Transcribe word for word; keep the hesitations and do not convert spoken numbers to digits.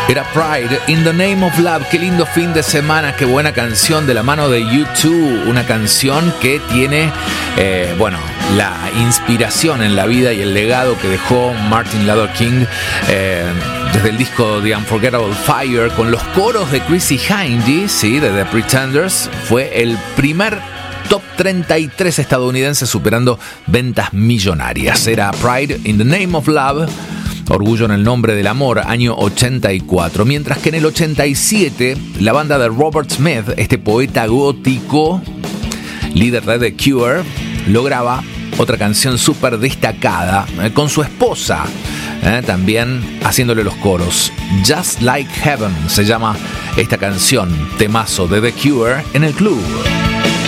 Era Pride, In the Name of Love. Qué lindo fin de semana, qué buena canción de la mano de U dos. Una canción que tiene, eh, bueno, la inspiración en la vida y el legado que dejó Martin Luther King eh, desde el disco The Unforgettable Fire, con los coros de Chrissie Hynde, ¿sí? de The Pretenders. Fue el primer top treinta y tres estadounidense superando ventas millonarias. Era Pride, In the Name of Love. Orgullo en el nombre del amor, año ochenta y cuatro. Mientras que en el ochenta y siete, la banda de Robert Smith, este poeta gótico, líder de The Cure, lograba otra canción súper destacada eh, con su esposa, eh, también haciéndole los coros. Just Like Heaven se llama esta canción, temazo de The Cure en el club.